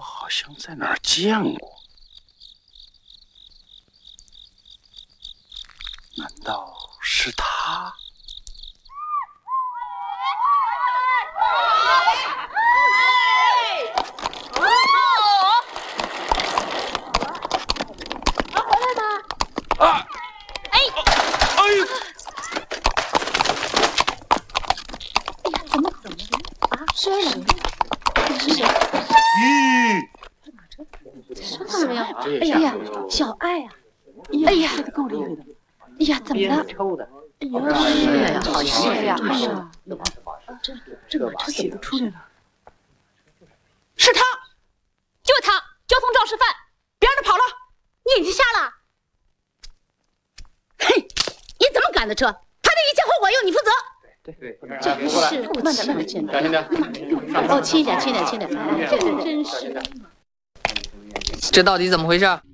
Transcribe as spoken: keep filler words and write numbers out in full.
好像在哪儿见过，难道是他？ 回来吗？ 啊！ 哎！ 哎呦！ 怎么怎么的啊？摔了！是谁？ 咦！ 说到了没有？哎呀，小爱啊！哎呀，这够厉害的！哎呀，怎么了？ 抽的。 哎呦，是呀，好是呀！哎呀，这这马车怎么出来了？是他，就他，交通肇事犯，别让他跑了！你眼睛瞎了？嘿，你怎么赶的车？他的一切后果由你负责。 对对， 真是慢点慢点，亲小心点。 哦，轻一点，轻一点，轻一点。哎，这个真是。 这到底怎么回事？